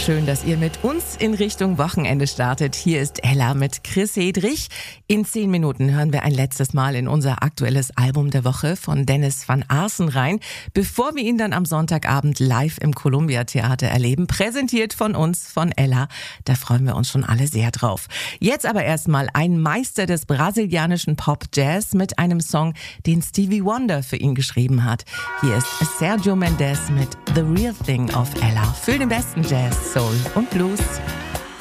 Schön, dass ihr mit uns in Richtung Wochenende startet. Hier ist Ella mit Chris Hedrich. In 10 Minuten hören wir ein letztes Mal in unser aktuelles Album der Woche von Dennis van Aarsens rein, bevor wir ihn dann am Sonntagabend live im Columbia Theater erleben. Präsentiert von uns, von Ella. Da freuen wir uns schon alle sehr drauf. Jetzt aber erstmal ein Meister des brasilianischen Pop-Jazz mit einem Song, den Stevie Wonder für ihn geschrieben hat. Hier ist Sergio Mendes mit The Real Thing auf Ella. Für den besten Jazz, Soul und Blues.